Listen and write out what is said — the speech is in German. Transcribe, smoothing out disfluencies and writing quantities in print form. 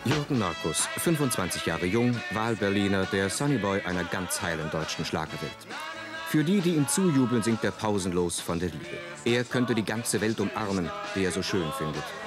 Jürgen Markus, 25 Jahre jung, Wahlberliner, der Sonnyboy einer ganz heilen deutschen Schlagerwelt. Für die, die ihm zujubeln, singt er pausenlos von der Liebe. Er könnte die ganze Welt umarmen, die er so schön findet.